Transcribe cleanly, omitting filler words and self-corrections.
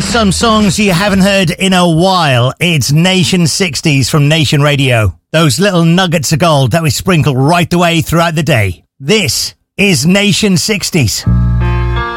Some songs you haven't heard in a while. It's Nation 60s from Nation Radio. Those little nuggets of gold that we sprinkle right the way throughout the day. This is Nation 60s.